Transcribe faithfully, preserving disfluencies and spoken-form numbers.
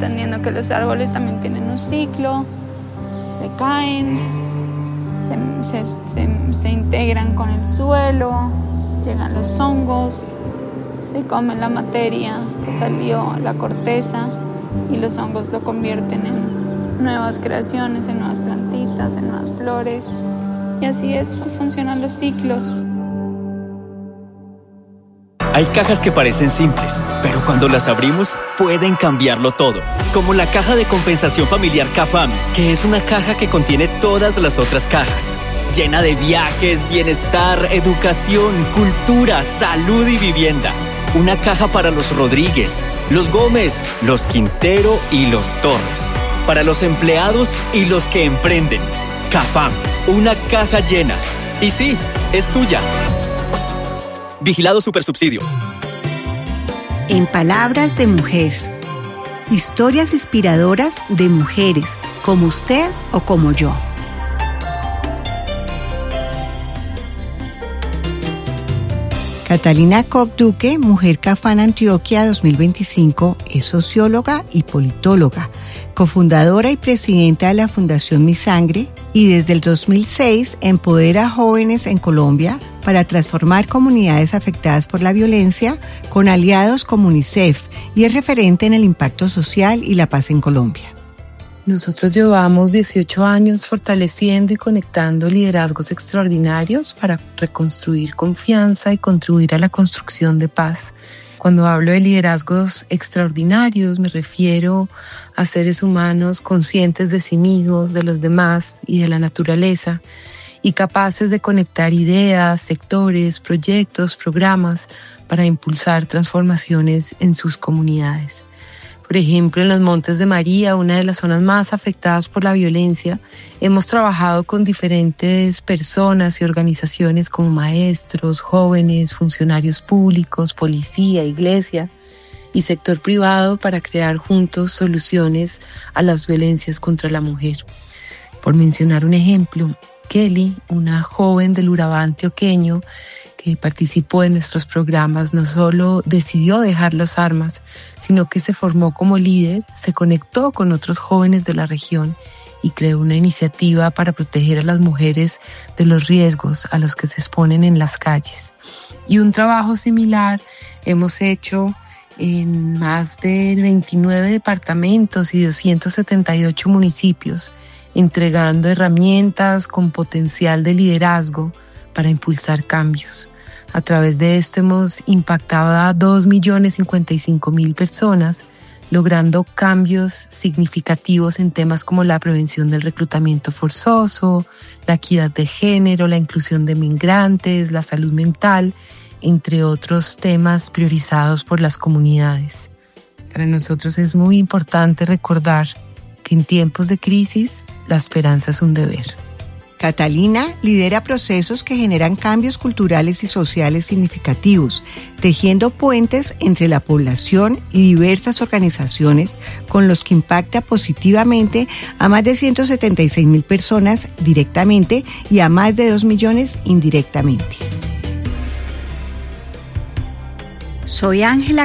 entendiendo que los árboles también tienen un ciclo, se caen, se, se, se, se integran con el suelo, llegan los hongos, se comen la materia que salió, la corteza, y los hongos lo convierten en nuevas creaciones, en nuevas plantitas, en nuevas flores, y así es, funcionan los ciclos. Hay cajas que parecen simples, pero cuando las abrimos pueden cambiarlo todo. Como la caja de compensación familiar CAFAM, que es una caja que contiene todas las otras cajas. Llena de viajes, bienestar, educación, cultura, salud y vivienda. Una caja para los Rodríguez, los Gómez, los Quintero y los Torres. Para los empleados y los que emprenden. CAFAM, una caja llena. Y sí, es tuya. Vigilado Supersubsidio. En palabras de mujer. Historias inspiradoras de mujeres, como usted o como yo. Catalina Koch Duque, Mujer Cafam Antioquia dos mil veinticinco, es socióloga y politóloga, cofundadora y presidenta de la Fundación Mi Sangre, y desde el dos mil seis empodera a jóvenes en Colombia para transformar comunidades afectadas por la violencia con aliados como UNICEF, y es referente en el impacto social y la paz en Colombia. Nosotros llevamos dieciocho años fortaleciendo y conectando liderazgos extraordinarios para reconstruir confianza y contribuir a la construcción de paz. Cuando hablo de liderazgos extraordinarios, me refiero a seres humanos conscientes de sí mismos, de los demás y de la naturaleza, y capaces de conectar ideas, sectores, proyectos, programas para impulsar transformaciones en sus comunidades. Por ejemplo, en los Montes de María, una de las zonas más afectadas por la violencia, hemos trabajado con diferentes personas y organizaciones como maestros, jóvenes, funcionarios públicos, policía, iglesia y sector privado para crear juntos soluciones a las violencias contra la mujer. Por mencionar un ejemplo, Kelly, una joven del Urabá antioqueño que participó en nuestros programas, no solo decidió dejar las armas, sino que se formó como líder, se conectó con otros jóvenes de la región y creó una iniciativa para proteger a las mujeres de los riesgos a los que se exponen en las calles. Y un trabajo similar hemos hecho en más de veintinueve departamentos y doscientos setenta y ocho municipios, entregando herramientas con potencial de liderazgo para impulsar cambios. A través de esto hemos impactado a dos millones cincuenta y cinco mil personas, logrando cambios significativos en temas como la prevención del reclutamiento forzoso, la equidad de género, la inclusión de migrantes, la salud mental, entre otros temas priorizados por las comunidades. Para nosotros es muy importante recordar que en tiempos de crisis, la esperanza es un deber. Catalina lidera procesos que generan cambios culturales y sociales significativos, tejiendo puentes entre la población y diversas organizaciones con los que impacta positivamente a más de ciento setenta y seis mil personas directamente y a más de dos millones indirectamente. Soy Ángela